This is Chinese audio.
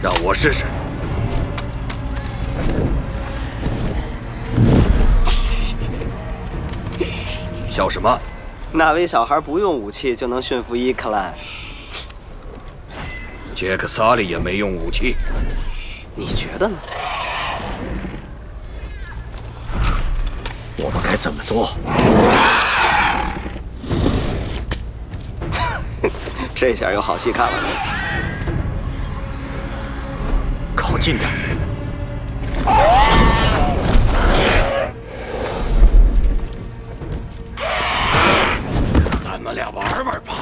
让我试试。笑什么？ 那位小孩不用武器就能驯服伊克兰。 杰克萨利也没用武器， 你觉得呢？ 我们该怎么做？ 这下有好戏看了。 靠近点。 咱们俩玩玩吧。